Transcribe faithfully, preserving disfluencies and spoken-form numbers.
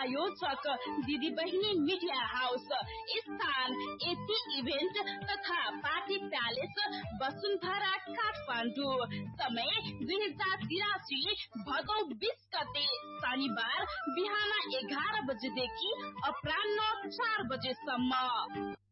प्रायोजक दिदी बहिनी मिडिया हाउस, स्थान एटी इभेन्ट तथा पार्टी प्यालेस वसुन्धरा काठमाडौँ। समय दुई हजार तिरासी भदौ बीस गते शनिबार बिहान एघार बजेदेखि अपराह्न चार बजेसम्म।